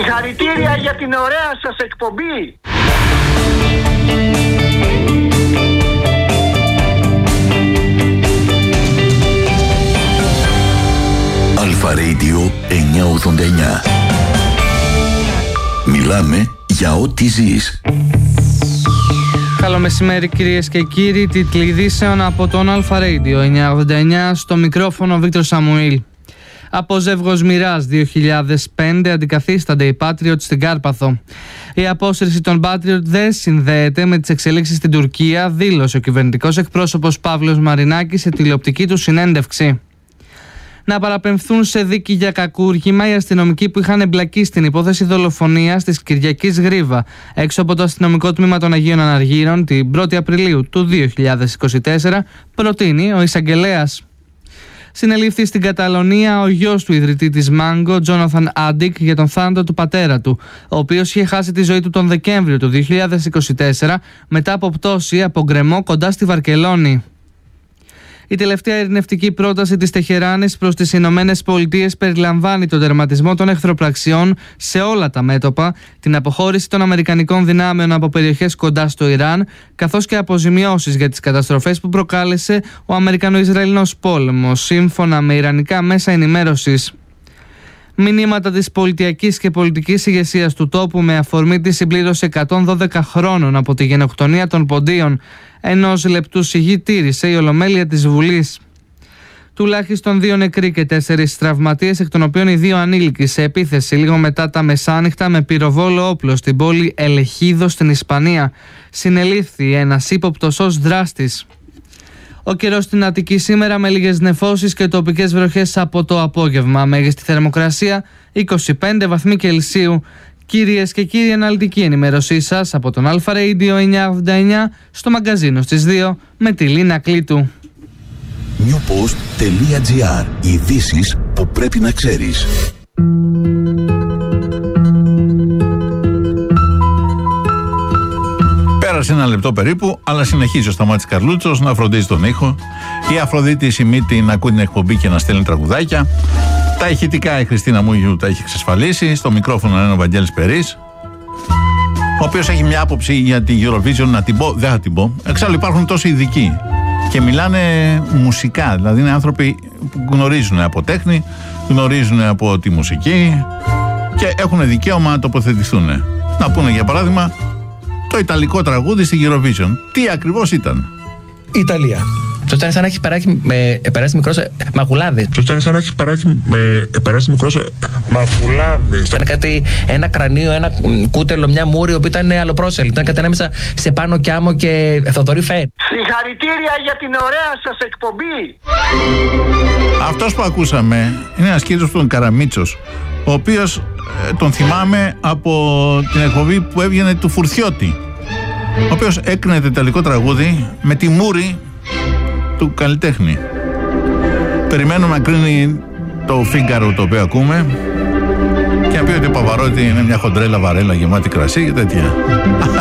Συγχαρητήρια για την ωραία σας εκπομπή. Αλφα Radio 989. Μιλάμε για ό,τι ζεις. Καλό μεσημέρι κυρίες και κύριοι, τίτλοι ειδήσεων από τον Αλφα Radio 989, στο μικρόφωνο Βίκτορ Σαμουήλ. Από ζεύγος Μοιράς 2005 αντικαθίστανται οι Patriot στην Κάρπαθο. Η απόσυρση των Patriot δεν συνδέεται με τις εξελίξεις στην Τουρκία, δήλωσε ο κυβερνητικός εκπρόσωπος Παύλος Μαρινάκης σε τηλεοπτική του συνέντευξη. Να παραπεμφθούν σε δίκη για κακούργημα οι αστυνομικοί που είχαν εμπλακεί στην υπόθεση δολοφονίας της Κυριακής Γρίβα έξω από το αστυνομικό τμήμα των Αγίων Αναργύρων την 1η Απριλίου του 2024, προτείνει ο εισαγγελέας. Συνελήφθη στην Καταλωνία ο γιος του ιδρυτή της Μάγκο, Τζόναθαν Άντικ, για τον θάνατο του πατέρα του, ο οποίος είχε χάσει τη ζωή του τον Δεκέμβριο του 2024 μετά από πτώση από γκρεμό κοντά στη Βαρκελόνη. Η τελευταία ειρηνευτική πρόταση της Τεχεράνης προς τις Ηνωμένες Πολιτείες περιλαμβάνει τον τερματισμό των εχθροπραξιών σε όλα τα μέτωπα, την αποχώρηση των αμερικανικών δυνάμεων από περιοχές κοντά στο Ιράν, καθώς και αποζημιώσεις για τις καταστροφές που προκάλεσε ο Αμερικανο-Ισραηλινός πόλεμος, σύμφωνα με ιρανικά μέσα ενημέρωσης. Μηνύματα της πολιτιακής και πολιτικής ηγεσίας του τόπου με αφορμή τη συμπλήρωση 112 χρόνων από τη γενοκτονία των Ποντίων, ενός λεπτού σιγή τήρησε η Ολομέλεια της Βουλής. Τουλάχιστον 2 νεκροί και 4 τραυματίες, εκ των οποίων οι 2 ανήλικοι, σε επίθεση λίγο μετά τα μεσάνυχτα με πυροβόλο όπλο στην πόλη Ελεχίδο στην Ισπανία. Συνελήφθη ένας ύποπτος ως δράστης. Ο καιρός στην Αττική σήμερα με λίγες νεφώσεις και τοπικές βροχές από το απόγευμα. Μέγιστη θερμοκρασία 25 βαθμοί Κελσίου. Κυρίες και κύριοι, αναλυτική ενημέρωσή σας από τον Αλφα Radio 989 στο μαγκαζίνο στις 2 με τη Λίνα Κλήτου. newpost.gr. Ειδήσεις που πρέπει να ξέρεις. Πέρασε 1 λεπτό περίπου, αλλά συνεχίζει ο Σταμάτης Καρλούτσος να φροντίζει τον ήχο. Η Αφροδίτη Σιμίτη να ακούει την εκπομπή και να στέλνει τραγουδάκια. Τα ηχητικά η Χριστίνα Μούγιου τα έχει εξασφαλίσει. Στο μικρόφωνο είναι ο Βαγγέλης Περής, ο οποίος έχει μια άποψη για την Eurovision. Να την πω, δεν θα την πω. Εξάλλου υπάρχουν τόσοι ειδικοί και μιλάνε μουσικά. Δηλαδή είναι άνθρωποι που γνωρίζουν από τέχνη, γνωρίζουν από τη μουσική και έχουν δικαίωμα να τοποθετηθούν. Να πούνε για παράδειγμα το ιταλικό τραγούδι στη Eurovision. Τι ακριβώς ήταν? Ιταλία. Το ήταν σαν να έχει περάσει μικρός μαγουλάδες. Ήταν κάτι, ένα κρανίο, ένα κούτελο, μια μούρη, που ήταν αλλοπρόσελη. Ήταν κάτι ανάμεσα σε Πάνο Κιάμο και Θοδωρή Φαέ. Συγχαρητήρια για την ωραία σας εκπομπή. Αυτός που ακούσαμε είναι ένας κύριος του Καραμίτσος, ο οποίος τον θυμάμαι από την εκπομπή που έβγαινε του Φουρθιώτη, ο οποίος έκρινε το ιταλικό τραγούδι με τη μούρη του καλλιτέχνη. Περιμένουμε να κρίνει το Φίγκαρο το οποίο ακούμε και να πει ότι ο Παβαρότη είναι μια χοντρέλα βαρέλα γεμάτη κρασί και τέτοια.